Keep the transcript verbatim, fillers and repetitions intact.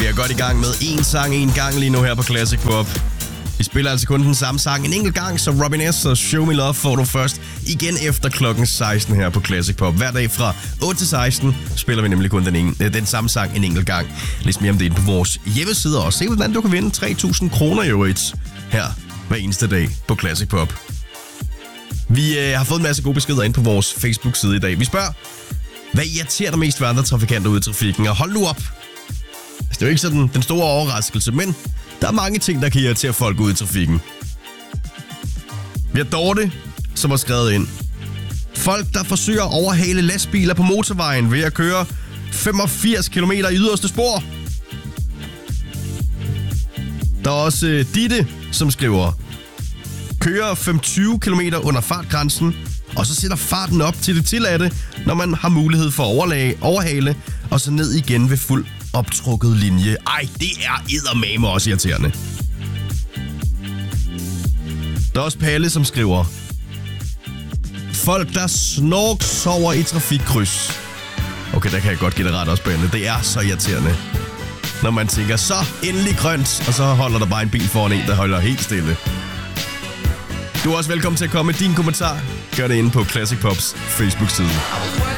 er godt i gang med én sang en gang lige nu her på Classic Pop. Vi spiller altså kun den samme sang en enkelt gang, så Robin S. og Show Me Love får du først igen efter klokken seksten her på Classic Pop. Hver dag fra otte til seksten spiller vi nemlig kun den, ene, den samme sang en enkelt gang. Læs mere om det inde på vores hjemmeside og se, hvordan du kan vinde tre tusind kroner i øvrigt her hver eneste dag på Classic Pop. Vi øh, har fået en masse gode beskeder ind på vores Facebook-side i dag. Vi spørger, hvad irriterer dig mest ved andre trafikanter ude i trafikken? Og hold nu op! Altså, det er jo ikke sådan den store overraskelse, men der er mange ting, der kan irritere folk ude i trafikken. Vi har Dorte, som har skrevet ind. Folk, der forsøger at overhale lastbiler på motorvejen ved at køre femogfirs kilometer i yderste spor. Der er også uh, Ditte, som skriver, kører femogtyve kilometer under fartgrænsen, og så sætter farten op til det tilladte, når man har mulighed for at overlage, overhale, og så ned igen ved fuld optrukket linje. Ej, det er eddermame også irriterende. Der er også Palle, som skriver, folk, der snorksover i trafikkryds. Okay, der kan jeg godt give det ret også, Palle. Det er så irriterende. Når man tænker, så endelig grønt, og så holder der bare en bil foran en, der holder helt stille. Du er også velkommen til at komme med din kommentar. Gør det inde på Classic Pops Facebook-side.